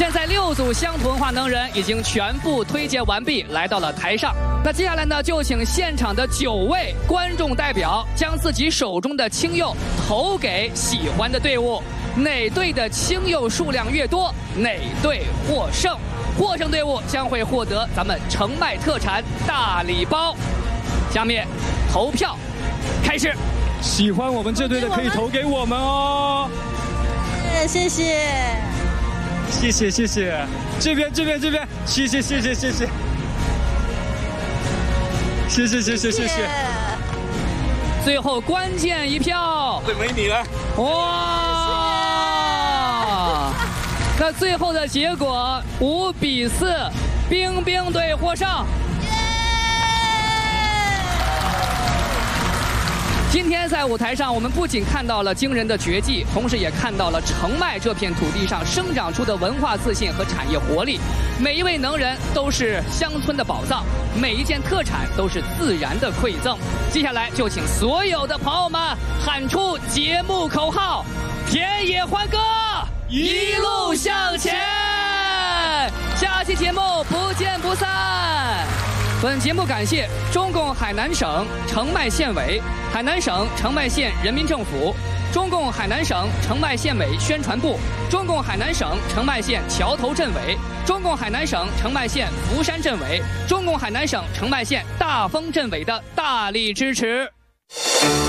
现在6组乡土文化能人已经全部推荐完毕，来到了台上。那接下来呢，就请现场的9位观众代表将自己手中的青柚投给喜欢的队伍，哪队的青柚数量越多，哪队获胜。获胜队伍将会获得咱们澄迈特产大礼包。下面投票开始。 喜欢我们这队的可以投给我们哦。 谢谢。 谢谢谢谢，这边，谢谢谢谢，谢谢谢谢。 最后关键一票， 对，没你了。 哇！那最后的结果5比4，冰冰队获胜。今天在舞台上，我们不仅看到了惊人的绝技，同时也看到了澄迈这片土地上生长出的文化自信和产业活力。每一位能人都是乡村的宝藏，每一件特产都是自然的馈赠。接下来就请所有的朋友们喊出节目口号：田野欢歌，一路向前。下期节目不见不散。本节目感谢中共海南省澄迈县委、海南省澄迈县人民政府、中共海南省澄迈县委宣传部、中共海南省澄迈县桥头镇委、中共海南省澄迈县福山镇委、中共海南省澄迈县大丰镇委的大力支持。